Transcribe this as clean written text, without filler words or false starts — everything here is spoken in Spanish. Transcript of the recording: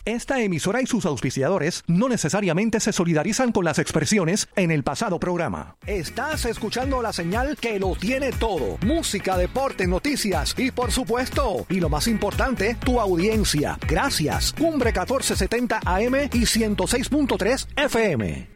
Esta emisora y sus auspiciadores no necesariamente se solidarizan con las expresiones en el pasado programa. Estás escuchando la señal que lo tiene todo. Música, deporte, noticias y por supuesto, y lo más importante, tu audiencia. Gracias. Cumbre 1470 AM y 106.3 FM.